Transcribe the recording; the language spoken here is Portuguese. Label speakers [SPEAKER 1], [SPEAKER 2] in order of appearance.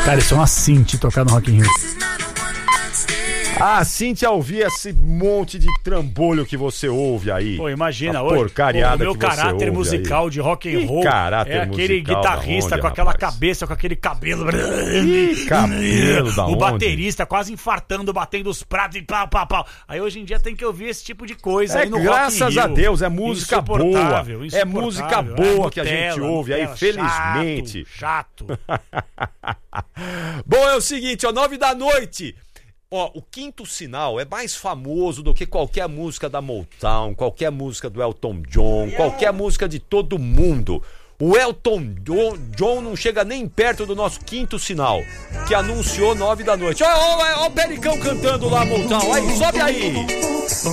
[SPEAKER 1] Cara, isso é uma synth tocar no Rock in Rio.
[SPEAKER 2] A Cintia ouvir esse monte de trambolho que você ouve aí.
[SPEAKER 1] Pô, imagina,
[SPEAKER 2] hoje. Porcariada
[SPEAKER 1] o meu
[SPEAKER 2] que você
[SPEAKER 1] caráter
[SPEAKER 2] ouve
[SPEAKER 1] musical
[SPEAKER 2] aí.
[SPEAKER 1] de rock and roll
[SPEAKER 2] caráter
[SPEAKER 1] é aquele
[SPEAKER 2] musical
[SPEAKER 1] guitarrista
[SPEAKER 2] da onde,
[SPEAKER 1] com aquela
[SPEAKER 2] rapaz?
[SPEAKER 1] cabeça, com aquele cabelo.
[SPEAKER 2] Cabelo da
[SPEAKER 1] O
[SPEAKER 2] onde?
[SPEAKER 1] baterista quase infartando, batendo os pratos e pau, pau, pau. Aí hoje em dia tem que ouvir esse tipo de coisa aí no Rock in Rio.
[SPEAKER 2] Graças a Deus, é música boa. É música boa que a gente ouve aí, felizmente.
[SPEAKER 1] Chato.
[SPEAKER 2] Bom, é o seguinte, ó, 9h. Ó, o Quinto Sinal é mais famoso do que qualquer música da Motown, qualquer música do Elton John, qualquer música de todo mundo. O Elton John não chega nem perto do nosso Quinto Sinal, que anunciou 9h. Ó, o Pericão cantando lá, Motown. Aí, sobe aí.